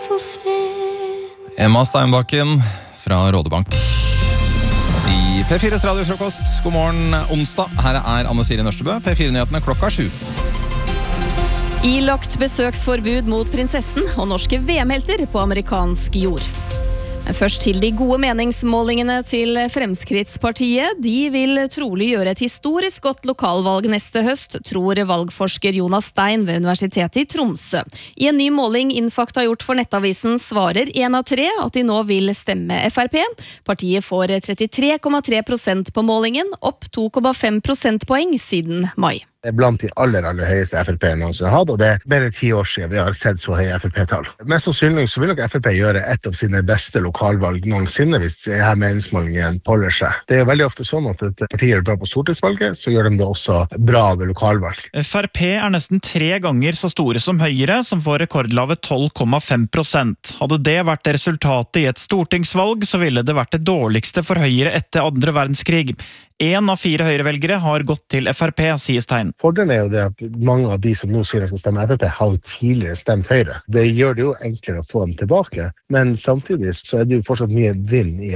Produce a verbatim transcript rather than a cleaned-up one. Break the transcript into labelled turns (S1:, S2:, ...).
S1: for fred.
S2: Emma Steinbakken fra Rådebank i P fires radiofrokost. God morgen onsdag. Her er Anne Siri Nørstebø. P fire-nyhetene klokka sju.
S1: Ilagt besøksforbud mot prinsessen og norske V M-helter på amerikansk jord. Men først til de gode meningsmålingene til Fremskrittspartiet. De vil trolig gjøre et historisk godt lokalvalg neste høst, tror valgforsker Jonas Stein ved Universitetet i Tromsø. I en ny måling Infakt har gjort for Nettavisen svarer en av tre at de nå vil stemme F R P. Partiet får trettitre komma tre prosent på målingen, opp to komma fem prosentpoeng siden mai.
S3: Det er blant de aller, aller høyeste F R P noensinne har hatt, og det er mer enn ti år siden vi har sett så høye F R P-tall. Mest sannsynlig så vil nok F R P gjøre et av sine beste lokalvalg noensinne hvis denne meningsmålingen holder seg. Det er veldig ofte sånn at et parti gjør det bra på stortingsvalget, så gjør de det også bra ved lokalvalg.
S4: F R P er nesten tre ganger så store som Høyre, som får rekordlave tolv komma fem prosent. Hadde det vært resultatet i et stortingsvalg, så ville det vært det dårligste for Høyre etter andre verdenskrig. En av fire Høyre-velgere har gått til F R P, sier Stein.
S3: Fordelen er jo det at mange av de som nå sier de skal stemme F R P har jo tidligere stemt Høyre. Det gjør det jo enklere å få dem tilbake, men samtidig så er det jo fortsatt mye vind i